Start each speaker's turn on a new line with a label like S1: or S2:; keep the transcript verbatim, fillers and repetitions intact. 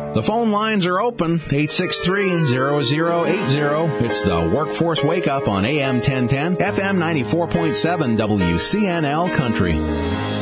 S1: The phone lines are open, eight six three, zero zero eight zero. It's the Workforce Wake Up on A M ten ten, F M ninety-four point seven W C N L Country.